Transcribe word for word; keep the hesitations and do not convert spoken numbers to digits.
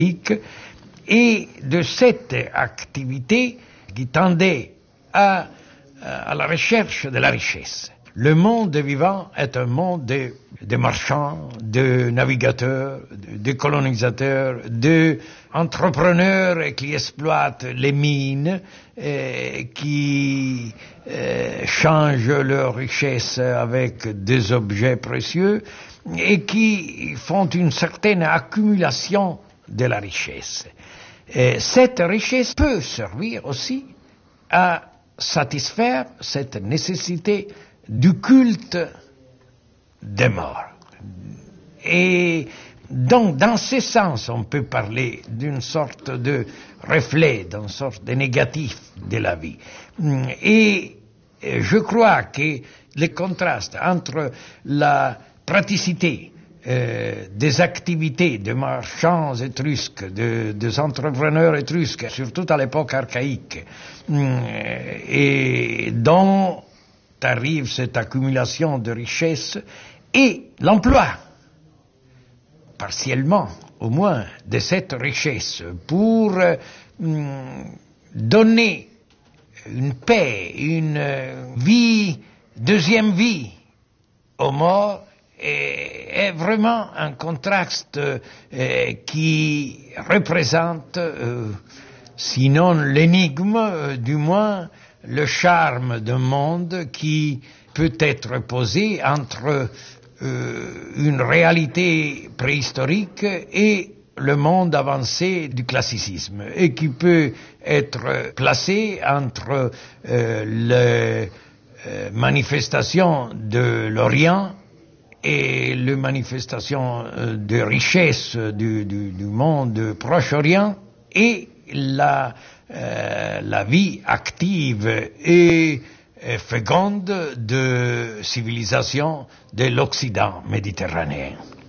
et de cette activité qui tendait à, à la recherche de la richesse. Le monde vivant est un monde de, de marchands, de navigateurs, de, de colonisateurs, d'entrepreneurs qui exploitent les mines, euh, qui euh, changent leur richesse avec des objets précieux et qui font une certaine accumulation de la richesse. Et cette richesse peut servir aussi à satisfaire cette nécessité du culte des morts. Et donc, dans ce sens, on peut parler d'une sorte de reflet, d'une sorte de négatif de la vie. Et je crois que le contraste entre la praticité euh, des activités des marchands étrusques, de, des entrepreneurs étrusques, surtout à l'époque archaïque, et dont arrive cette accumulation de richesses, et l'emploi, partiellement au moins, de cette richesse pour euh, donner une paix, une euh, vie, deuxième vie aux morts, est, est vraiment un contraste euh, qui représente, euh, sinon l'énigme, euh, du moins le charme d'un monde qui peut être posé entre euh, une réalité préhistorique et le monde avancé du classicisme, et qui peut être placé entre euh, les euh, manifestations de l'Orient et les manifestations euh, de richesse du, du, du monde Proche-Orient et la Euh, la vie active et, et féconde de civilisation de l'Occident méditerranéen.